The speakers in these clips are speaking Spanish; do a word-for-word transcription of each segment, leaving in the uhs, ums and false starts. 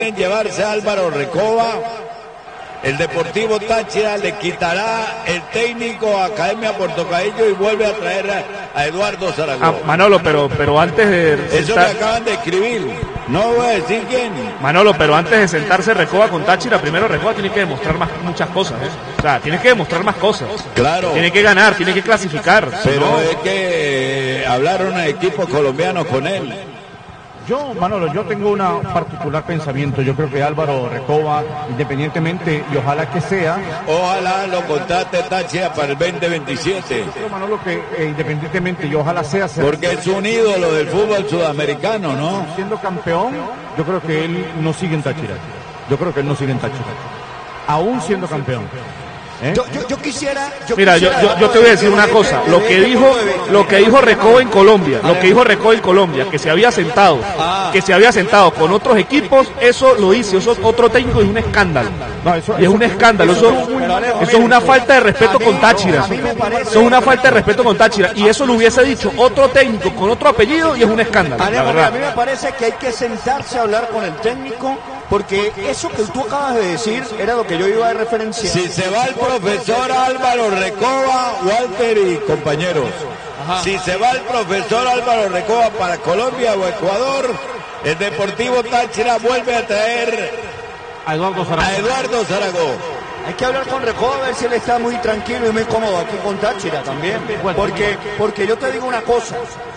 llevarse a Álvaro Recoba, el Deportivo Táchira le quitará el técnico a Academia Portocaello y vuelve a traer a, a Eduardo Zaragoza. Ah, Manolo, pero, pero antes de... Eso sentar... me acaban de escribir, no voy a decir quién. Manolo, pero antes de sentarse Recoba con Táchira, primero Recoba tiene que demostrar más, muchas cosas, ¿eh? O sea, tiene que demostrar más cosas. Claro. Tiene que ganar, tiene que clasificar. Pero ¿no? es que eh, hablaron a equipos colombianos con él. Yo, Manolo, yo tengo un particular pensamiento. Yo creo que Álvaro Recoba, independientemente, y ojalá que sea... Ojalá lo contrate Táchira para el veinte veintisiete. Yo, Manolo, que eh, independientemente, y ojalá sea... Porque es un ídolo del fútbol sudamericano, ¿no? Siendo campeón, yo creo que él no sigue en Táchira. Yo creo que él no sigue en Táchira. Aún siendo campeón. ¿Eh? Yo, yo, yo quisiera yo mira quisiera yo, yo, yo te voy a decir una cosa, lo que dijo lo que dijo Recoba en Colombia, lo que dijo Recoba en Colombia, que se había sentado que se había sentado con otros equipos, eso lo dice, eso otro técnico, es un escándalo. No, eso, y es un escándalo, eso, eso es una falta de respeto con Táchira, eso es una falta de respeto con Táchira, y eso lo hubiese dicho otro técnico con otro apellido y es un escándalo. La verdad. A mí me parece que hay que sentarse a hablar con el técnico, porque eso que tú acabas de decir era lo que yo iba a referenciar. Si se va el profesor Álvaro Recoba, Walter y compañeros, Ajá. si se va el profesor Álvaro Recoba para Colombia o Ecuador, el Deportivo Táchira vuelve a traer a Eduardo Zaragoza. A Eduardo Zaragoza. Hay que hablar con Recoba a ver si él está muy tranquilo y muy cómodo aquí con Táchira también. Porque, porque yo te digo una cosa,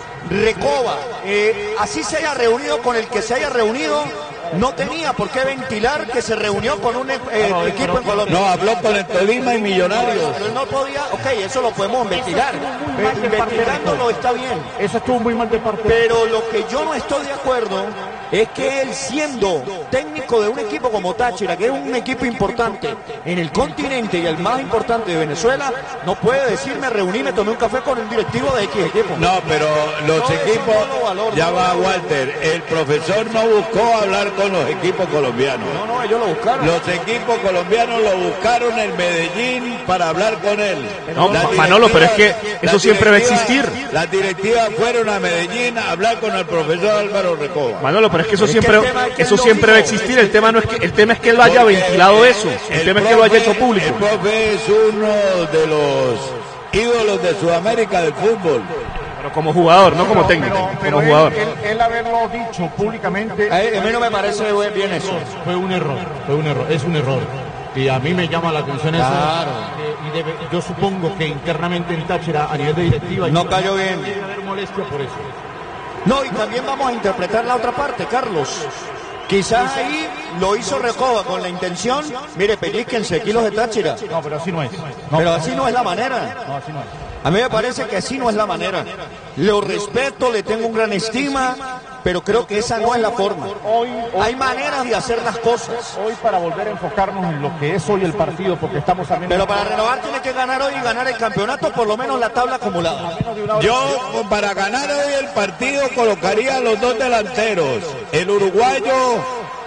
Recoba, eh, así se haya reunido con el que se haya reunido, no tenía por qué ventilar que se reunió con un eh, no, equipo no, en Colombia. No, habló con el Tolima y Millonarios. Pero no podía, ok, eso lo podemos ventilar. Investigándolo está bien. Eso estuvo muy mal de parte. Pero lo que yo no estoy de acuerdo es que él, siendo técnico de un equipo como Táchira, que es un equipo importante en el continente y el más importante de Venezuela, no puede decirme reuní, me tomé un café con el directivo de X equipo. No, pero los no, equipos, no valor, ya no va Walter, el profesor no buscó hablar con los equipos colombianos. No, no, ellos lo buscaron. Los equipos colombianos lo buscaron en Medellín para hablar con él. No, Manolo, pero es que eso siempre va a existir. Las directivas fueron a Medellín a hablar con el profesor Álvaro Recoba. Manolo, pero es que eso es siempre, que eso siempre va a existir. El tema no es que, el tema es que él lo haya Porque ventilado eso. El, el tema profe, es que lo haya hecho público. El profe es uno de los ídolos de Sudamérica del fútbol. Pero como jugador, no como técnico, pero, pero como él, jugador. Él, él haberlo dicho públicamente. A, él, a mí no me parece bien eso. Fue un error, fue un error, es un error. Y a mí me llama la atención eso. Claro. Eh, y debe, yo supongo que internamente en Táchira, a nivel de directiva, no cayó bien. Debe haber molestia por eso. No, y también vamos a interpretar la otra parte, Carlos. Quizás ahí lo hizo Recoba con la intención, mire, pellizquense kilos de Táchira. No, pero así no es. No, pero así no es la manera. No, así no es. A mí me parece que así no es la manera. Lo respeto, le tengo un gran estima, pero creo que esa no es la forma. Hoy, hoy, Hay maneras de hacer las cosas. Hoy para volver a enfocarnos en lo que es hoy el partido, porque estamos también... Pero para renovar tiene que ganar hoy y ganar el campeonato, por lo menos la tabla acumulada. Yo, para ganar hoy el partido, colocaría a los dos delanteros, el uruguayo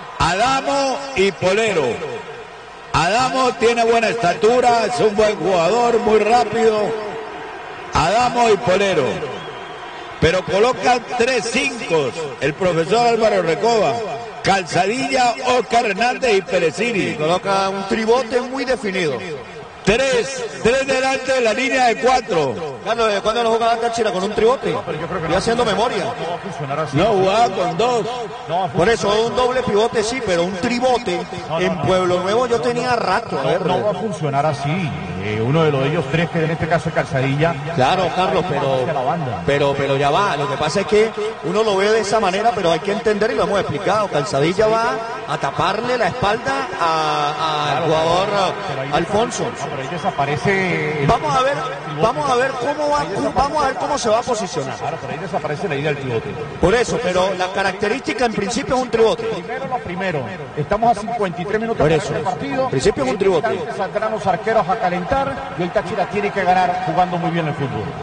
Adamo y Polero. Adamo tiene buena estatura, es un buen jugador, muy rápido. Adamo y Polero. Pero coloca tres cinco el profesor Álvaro Recoba. Calzadilla, Oscar Hernández y Pereciri. Coloca un tribote muy definido. Tres, tres delante de la línea de cuatro. Carlos, ¿cuándo lo jugaba Táchira? ¿Con un tribote? No, pero yo creo que Estoy no, haciendo no, memoria. No, no va a funcionar así. No, jugaba con dos. No, por eso, un doble pivote sí, pero un tribote no, no, en Pueblo no, Nuevo yo tenía rato. A ver, no, no va a funcionar así. Eh, uno de los de ellos tres, que en este caso es Calzadilla. Claro, Carlos, pero, pero, pero ya va. Lo que pasa es que uno lo ve de esa manera, pero hay que entender y lo hemos explicado. Calzadilla va a taparle la espalda al jugador Alfonso. No, pero ahí desaparece. Vamos a ver, vamos a ver cómo va, vamos a ver cómo se va a posicionar. Claro, por ahí desaparece la idea del tribote. Por eso, pero la característica en principio es un tribote. Primero lo primero. Estamos a cincuenta y tres minutos por eso. del partido. En principio es un tribote. Saldrán los arqueros a calentar y el Táchira tiene que ganar jugando muy bien el fútbol.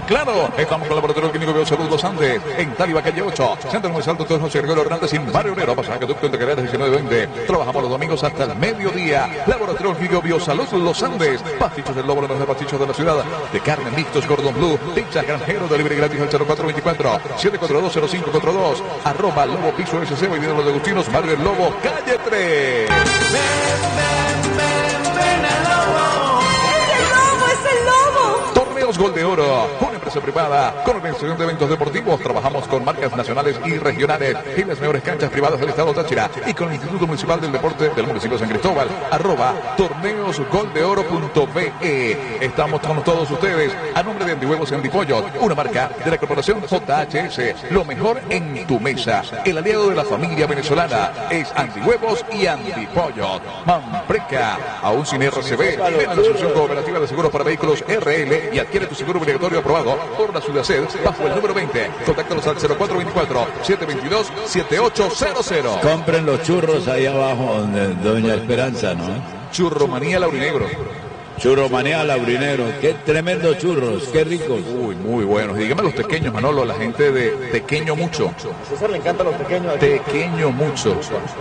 Claro, estamos con el laboratorio clínico Biosalud Los Andes, en Taliba, calle ocho. Centro Muy Alto, todos José Gregorio Hernández, sin Barrio Obrero, pasaje ducto entre carreras diecinueve veinte. Trabajamos los domingos hasta el mediodía. Laboratorio clínico Biosalud Los Andes. Pastichos del Lobo, los mejores pastichos de la ciudad. De carne, mixtos, Gordon Blue, pizza, granjero, delivery gratis al cero cuatro veinticuatro, siete cuatro dos, cero cinco cuatro dos. Arroba Lobo Piso S C, y vienen los de Agustinos, Barrio El Lobo, calle tres. ¡Ven, ven, ven, ven el lobo! ¡Es el lobo, es el lobo! Torneos Gol de Oro, una empresa privada con organización de eventos deportivos. Trabajamos con marcas nacionales y regionales en las mejores canchas privadas del estado Táchira y con el Instituto Municipal del Deporte del municipio de San Cristóbal. Arroba torneos gol de oro punto be e. Estamos con todos ustedes a nombre de Andihuevos y Andipollos, una marca de la corporación J H S. Lo mejor en tu mesa. El aliado de la familia venezolana es Andihuevos y Andipollos. Mampreca, aún sin R C B, ven a la Asociación Cooperativa de Seguros para Vehículos R L y adquiere tu seguro obligatorio aprobado por la Sudaced bajo el número veinte. Contáctanos al cero cuatro veinticuatro, setecientos veintidós, setenta y ocho cero cero. Compren los churros ahí abajo donde Doña Esperanza, ¿no? Churromanía Laurinegro. Churromanía Laurinegro. Qué tremendos churros, qué ricos. Uy, muy buenos. Y dígame los pequeños, Manolo, la gente de Pequeño Mucho. A César le encantan los pequeños. Pequeño Mucho.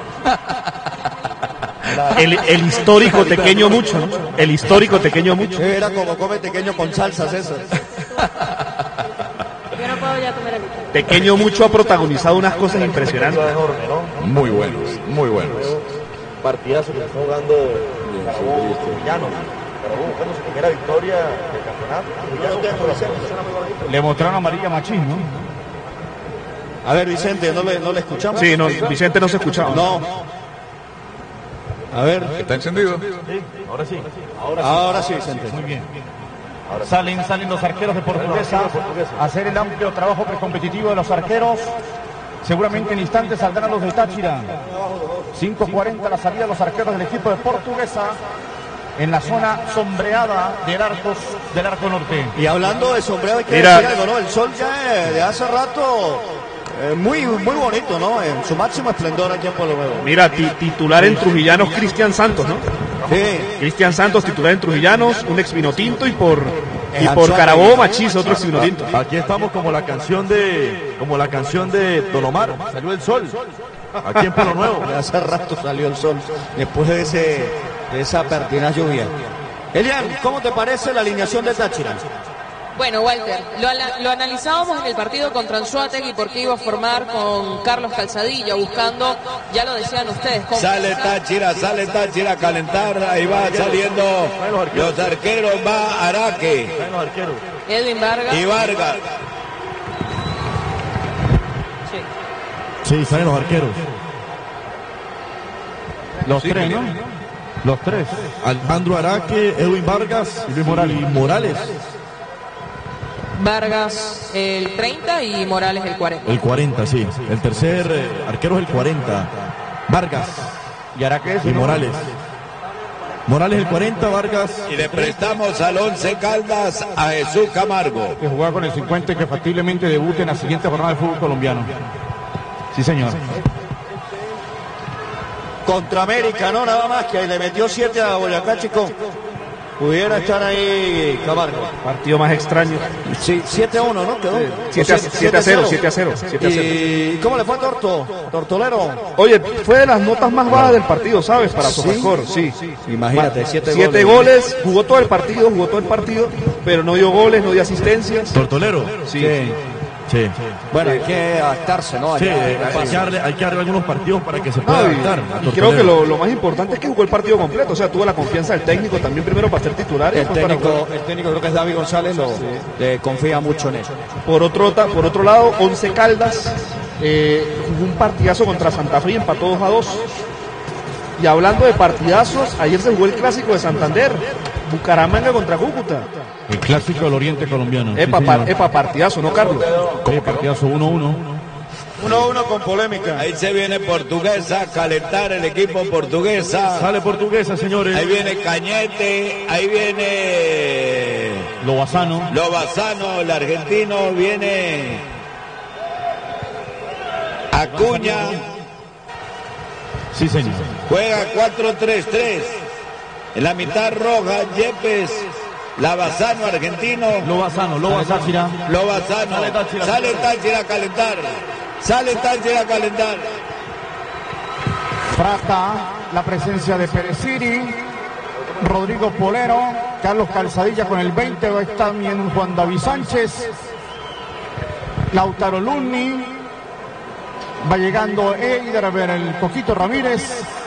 El, el histórico Tequeño Mucho, ¿no? El histórico Tequeño Mucho. Era como come pequeño con salsa, César. Yo no puedo ya comer ahorita. Tequeño Mucho ha protagonizado unas cosas impresionantes. Muy buenos, muy buenos. Partidazo que está jugando Carabobo Villano. Carabobo buscando su primera victoria del campeonato. Le mostraron amarilla Machín, ¿no? A ver, Vicente, ¿no le, no le escuchamos? Sí, no, Vicente no se escuchaba. No. A ver. ¿Está encendido? Sí, ahora sí. Ahora sí, Ahora sí, Vicente. Muy bien. Salen, salen los arqueros de Portuguesa a hacer el amplio trabajo precompetitivo de los arqueros. Seguramente en instantes saldrán los de Táchira. cinco cuarenta la salida de los arqueros del equipo de Portuguesa en la zona sombreada del arco, del arco norte. Y hablando de sombreado, hay que Mira. decir algo, ¿no? El sol ya eh, de hace rato, eh, muy, muy bonito, ¿no? En su máximo esplendor aquí en Pueblo Nuevo. Mira, ti- titular en Trujillanos, Cristian Santos, ¿no? Sí. Cristian Santos, titular en Trujillanos, un ex Vinotinto y por, y Eh, por Anzuategui. Carabobo Machís, otro ex Vinotinto. Aquí estamos como la canción de como la canción de Don Omar, salió el sol. Aquí en Pueblo Nuevo. De hace rato salió el sol, después de, ese, de esa pertinaz lluvia. Elian, ¿cómo te parece la alineación de Táchira? Bueno, Walter, lo, ala- lo analizábamos en el partido contra Anzuategui porque iba a formar con Carlos Calzadilla, buscando, ya lo decían ustedes, con Sale Táchira, sale Táchira a calentar, ahí va saliendo los arqueros, va Araque Los arqueros. Edwin Vargas. y Vargas. Sí. Sí, salen los arqueros. Los tres, ¿no? Los tres. Alejandro Araque, Edwin Vargas y Luis Morales. Y Morales. Vargas el treinta y Morales el cuarenta. El cuarenta, sí. El tercer eh, arquero es el cuarenta. Vargas Y Araque y Morales. Morales el cuarenta, Vargas. Y le prestamos al Once Caldas a Jesús Camargo. que juega con el cincuenta y que factiblemente debute en la siguiente jornada de fútbol colombiano. Sí, señor. Contra América, no, nada más, que le metió siete a Boyacá, chico. Pudiera estar ahí Camargo. Partido más extraño. Sí, siete a uno, ¿no? Quedó. siete a cero, siete a cero, siete a cero. ¿Y cómo le fue a Torto? Tortolero. Oye, fue de las notas más bajas del partido, ¿sabes? Para Sofascore, sí. Imagínate, siete, Siete goles. goles, jugó todo el partido, jugó todo el partido, pero no dio goles, no dio asistencias. Tortolero. Sí. Sí. Sí. Bueno, hay que adaptarse, ¿no? Sí, Allá, hay, allá que pasa. darle, hay que darle algunos partidos para que se pueda No, adaptar. a y, y Tortolero. creo que lo, lo más importante es que jugó el partido completo, o sea, tuvo la confianza del técnico también primero para ser titular y El después para técnico, jugar. el técnico creo que es David González, lo, le confía mucho en él. Por otro, ta- por otro lado, Once Caldas eh, jugó un partidazo contra Santa Fe y empató dos a dos. Y hablando de partidazos, ayer se jugó el clásico de Santander, Bucaramanga contra Cúcuta. El clásico del oriente colombiano. Sí, Epa, señor. par- epa, partidazo, ¿no, Carlos? Sí, partidazo uno uno. uno a uno con polémica. Ahí se viene Portuguesa a calentar el equipo Portuguesa. Sale Portuguesa, señores. Ahí viene Cañete, ahí viene Lobazano. Lobazano, el argentino, viene Acuña, Sí, señor. juega cuatro tres tres. En la mitad roja, Yepes, Lavazano argentino. Lobazano, Loba Táchira. Lobazano. Sale Táchira. Sale Táchira a calentar. Sale Táchira a calentar. Prata, la presencia de Pereciri, Rodrigo Polero, Carlos Calzadilla con el veinte, va a estar también Juan David Sánchez, Lautaro Luni, va llegando Eider, el Coquito Ramírez,